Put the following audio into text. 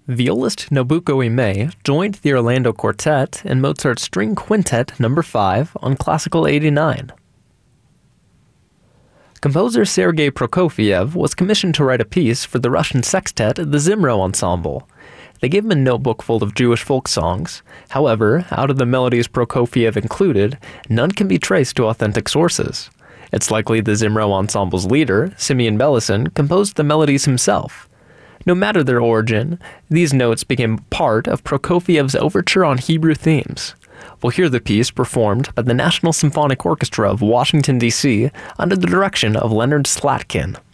Violist Nobuko Imei joined the Orlando Quartet in Mozart's String Quintet No. 5 on Classical 89. Composer Sergei Prokofiev was commissioned to write a piece for the Russian sextet the Zimro Ensemble. They gave him a notebook full of Jewish folk songs. However, out of the melodies Prokofiev included, none can be traced to authentic sources. It's likely the Zimro Ensemble's leader, Simeon Bellison, composed the melodies himself. No matter their origin, these notes became part of Prokofiev's overture on Hebrew themes. We'll hear the piece performed by the National Symphonic Orchestra of Washington, D.C., under the direction of Leonard Slatkin.